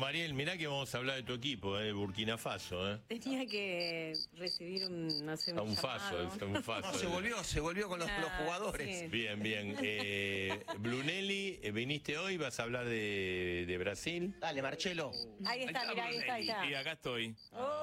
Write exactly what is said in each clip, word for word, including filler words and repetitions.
Mariel, mirá que vamos a hablar de tu equipo, eh, de Burkina Faso. Eh. Tenía que recibir un, no sé, un, A un llamado. faso, un faso. No, se volvió, se volvió con los, Ah, los jugadores. sí. Bien, bien. Eh, Brunelli, eh, viniste hoy, vas a hablar de, de Brasil. Dale, Marcelo. Ahí está, mirá, ahí está, ahí está. Y acá estoy.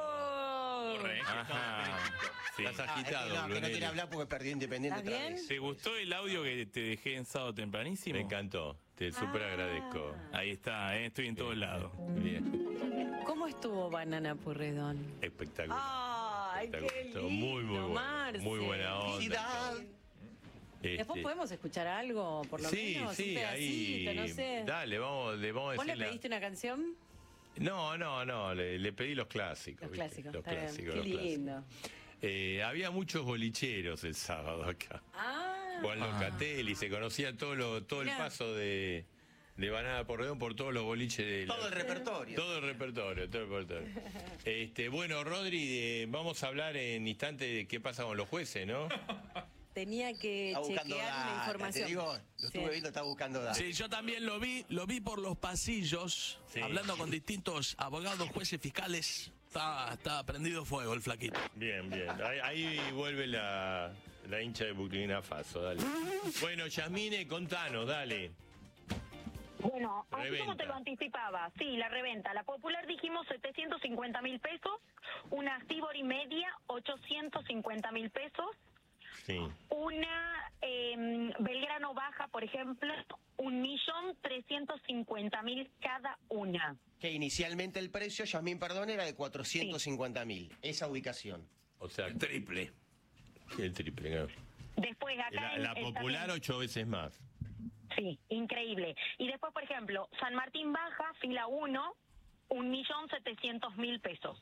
¡Oh! Ajá. Sí. Estás Ah, es que agitado, no, que no Brunelli. quiere hablar porque perdió Independiente ¿Estás otra bien? vez. ¿Te gustó el audio que te dejé en sábado tempranísimo? Me encantó, te súper Ah. agradezco. Ahí está, eh, estoy en todos lados. Bien, ¿Cómo estuvo Banana Purredón? espectacular. ¡Ay, qué Espectacular. lindo, Muy, muy bueno. Marce! Muy buena onda. Felicidad. Este, Después podemos escuchar algo, por lo sí, menos, sí, un pedacito, ahí. no sé. Dale, vamos, le vamos a ¿Vos decir. le la- pediste una canción? No, no, no, le, le pedí los clásicos. Los ¿viste? clásicos, Los está bien. clásicos, Qué los clásicos. lindo. Eh, había muchos bolicheros el sábado acá. Ah, Juan Locatelli, se conocía todo, lo, todo el Mirá. paso de, de Banana Porredón por todos los boliches de la- Todo el repertorio. Todo el repertorio, todo el repertorio. Este, bueno, Rodri, eh, vamos a hablar en instante de qué pasa con los jueces, ¿no? tenía que Está buscando chequear la data, información. te digo, lo Sí. estuve viendo, está buscando datos. Sí, yo también lo vi, lo vi por los pasillos, Sí. hablando con distintos abogados, jueces, fiscales. Está, está prendido fuego el flaquito. Bien, bien. Ahí, ahí vuelve la, la hincha de Burkina Faso, dale. Bueno, Yasmine, contanos, dale. Bueno, así Reventa. como te lo anticipaba, sí, la reventa. La popular dijimos setecientos cincuenta mil pesos, una Cibori media, ochocientos cincuenta mil pesos, Sí. una eh, Belgrano baja, por ejemplo, un millón trescientos cincuenta mil cada una. Que inicialmente el precio, Yasmín, perdón, era de cuatrocientos cincuenta mil. Esa ubicación. O sea, Triple. el triple, claro. Después acá La, en- la en popular también- ocho veces más. Sí, increíble. Y después, por ejemplo, San Martín baja, fila uno, un millón setecientos mil pesos.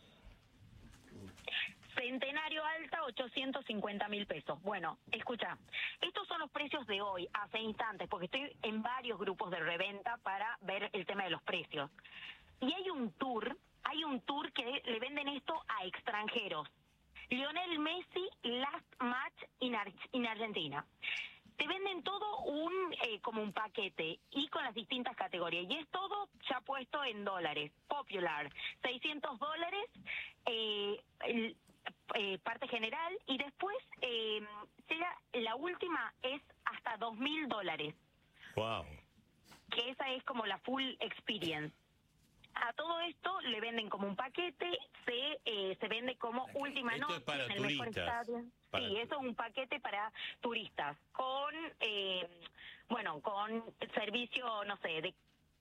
Centenario alta, ochocientos cincuenta mil pesos. Bueno, escucha, estos son los precios de hoy, hace instantes, porque estoy en varios grupos de reventa para ver el tema de los precios. Y hay un tour, hay un tour que le venden esto a extranjeros. Lionel Messi, Last Match in, Ar in Argentina. Te venden todo un eh, como un paquete y con las distintas categorías. Y es todo ya puesto en dólares. Popular, seiscientos dólares, eh, el, eh, parte general. Y después, eh, llega, la última es hasta dos mil dólares. Wow. Que esa es como la full experience. A todo esto le venden como un paquete, se eh, se vende como última Esto noche es para en el mejor turistas. estadio. Para Sí, tu- eso es un paquete para turistas con eh, bueno, con servicio, no sé, de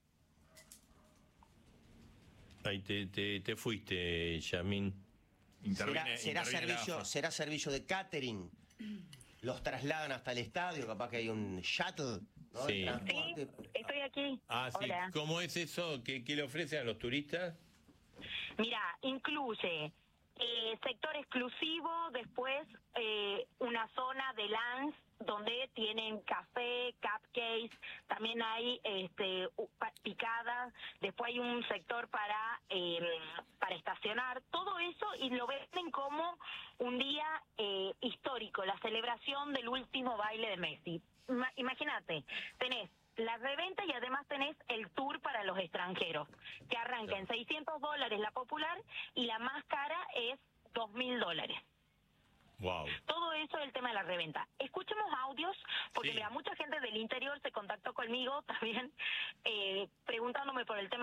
Ahí te, te, te fuiste, Yasmín. ¿Será, será servicio, ¿Será servicio de catering? Los trasladan hasta el estadio, capaz que hay un shuttle, ¿no? Sí. El Sí, transporte. estoy aquí. Ah, sí. Hola. ¿Cómo es eso? ¿Qué, qué le ofrecen a los turistas? Mira, incluye eh, sector exclusivo, después eh, una zona de lounge donde tienen café, cupcakes, también hay este u- pa- picadas, después hay un sector para eh, para estacionar, todo eso, y lo venden como un día eh, histórico, la celebración del último baile de Messi. Ima- Imagínate, tenés la reventa y además tenés el tour para los extranjeros, que arranca en seiscientos dólares la popular y la más cara es dos mil dólares. Wow. Todo eso es el tema de la reventa. Escuchemos audios, porque Sí. mira, mucha gente del interior se contactó conmigo también, eh, preguntándome por el tema